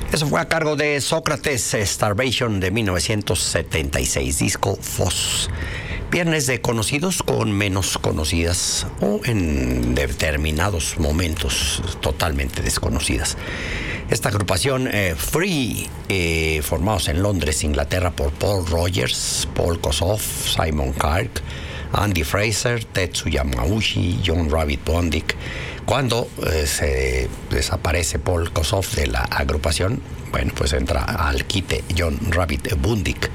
Eso fue a cargo de Sócrates, Starvation de 1976, disco Foss. Viernes de conocidos con menos conocidas o en determinados momentos totalmente desconocidas. Esta agrupación Free, formados en Londres, Inglaterra, por Paul Rogers, Paul Kossoff, Simon Kirke, Andy Fraser, Tetsuya Yamauchi, John Rabbit Bondic. Cuando se desaparece Paul Kossoff de la agrupación, bueno, pues entra al quite John Rabbit Undrich.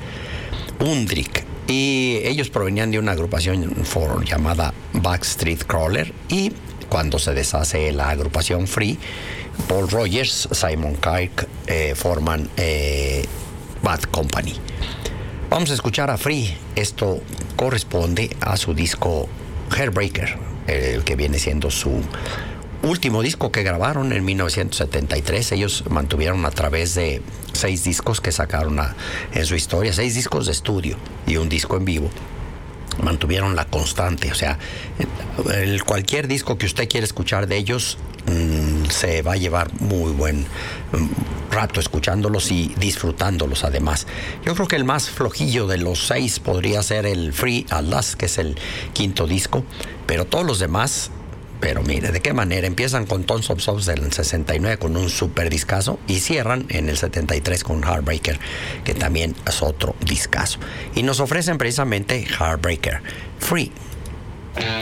Y ellos provenían de una agrupación llamada Backstreet Crawler, y cuando se deshace la agrupación Free, Paul Rogers, Simon Kirke forman Bad Company. Vamos a escuchar a Free. Esto corresponde a su disco Heartbreaker, el que viene siendo su último disco que grabaron en 1973. Ellos mantuvieron a través de 6 discos que sacaron en su historia, 6 discos de estudio y un disco en vivo. Mantuvieron la constante, o sea, cualquier disco que usted quiera escuchar de ellos se va a llevar muy buen rato escuchándolos y disfrutándolos además. Yo creo que el más flojillo de los 6 podría ser el Free at Last, que es el 5º disco, pero todos los demás. Pero mire, ¿de qué manera? Empiezan con Tons of Souls del 69 con un super discazo y cierran en el 73 con Heartbreaker, que también es otro discazo. Y nos ofrecen precisamente Heartbreaker, Free.